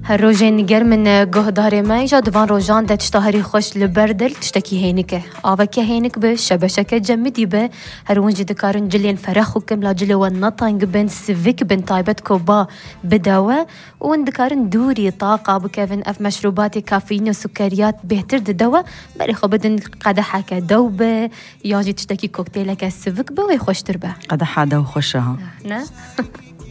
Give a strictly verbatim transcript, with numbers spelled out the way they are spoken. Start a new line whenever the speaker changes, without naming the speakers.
هالروجين نجر من جهداري ما يجا دفان روجان دا تشتهري خوش لبردل تشتكي هينك آوك هينك بشبشكة جمدي به هرونجي دكارن جلين فرخوكم لا جلي والنطنج بن سفيك بن طايبت كوبا بدواء وان دكارن دوري طاقة بكيفن اف مشروبات كافيين وسكريات بهتر دواء بري خو بدن قدحة كدوبة ياجي تشتكي كوكتيلة كسفيك بوي خوش تربه
قدحة دو خوشها
نه